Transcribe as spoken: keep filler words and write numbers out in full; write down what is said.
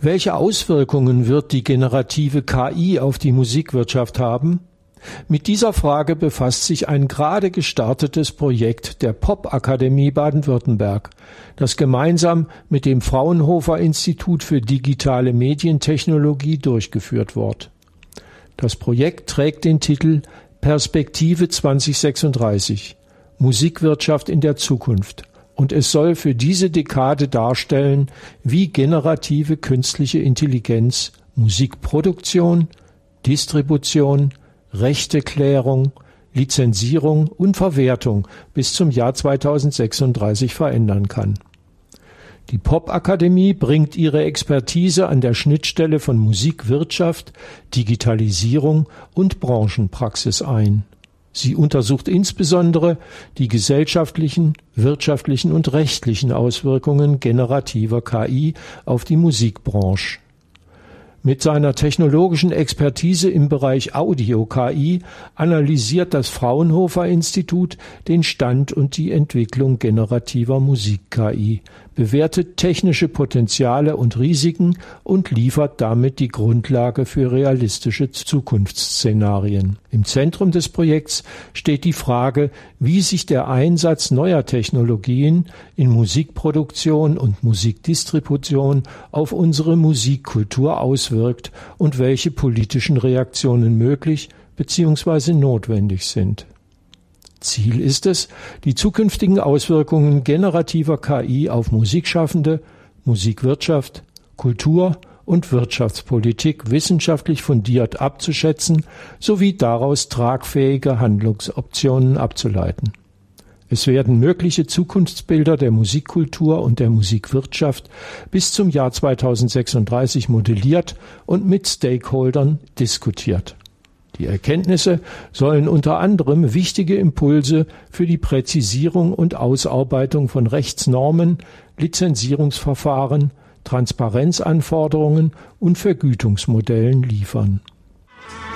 Welche Auswirkungen wird die generative K I auf die Musikwirtschaft haben? Mit dieser Frage befasst sich ein gerade gestartetes Projekt der Popakademie Baden-Württemberg, das gemeinsam mit dem Fraunhofer Institut für digitale Medientechnologie durchgeführt wird. Das Projekt trägt den Titel Perspektive zwanzig sechsunddreißig – Musikwirtschaft in der Zukunft. Und es soll für diese Dekade darstellen, wie generative künstliche Intelligenz Musikproduktion, Distribution, Rechteklärung, Lizenzierung und Verwertung bis zum Jahr zweitausendsechsunddreißig verändern kann. Die Popakademie bringt ihre Expertise an der Schnittstelle von Musikwirtschaft, Digitalisierung und Branchenpraxis ein. Sie untersucht insbesondere die gesellschaftlichen, wirtschaftlichen und rechtlichen Auswirkungen generativer K I auf die Musikbranche. Mit seiner technologischen Expertise im Bereich Audio-K I analysiert das Fraunhofer Institut den Stand und die Entwicklung generativer Musik-K I, bewertet technische Potenziale und Risiken und liefert damit die Grundlage für realistische Zukunftsszenarien. Im Zentrum des Projekts steht die Frage, wie sich der Einsatz neuer Technologien in Musikproduktion und Musikdistribution auf unsere Musikkultur auswirkt und welche politischen Reaktionen möglich bzw. notwendig sind. Ziel ist es, die zukünftigen Auswirkungen generativer K I auf Musikschaffende, Musikwirtschaft, Kultur und Wirtschaftspolitik wissenschaftlich fundiert abzuschätzen sowie daraus tragfähige Handlungsoptionen abzuleiten. Es werden mögliche Zukunftsbilder der Musikkultur und der Musikwirtschaft bis zum Jahr zweitausendsechsunddreißig modelliert und mit Stakeholdern diskutiert. Die Erkenntnisse sollen unter anderem wichtige Impulse für die Präzisierung und Ausarbeitung von Rechtsnormen, Lizenzierungsverfahren, Transparenzanforderungen und Vergütungsmodellen liefern.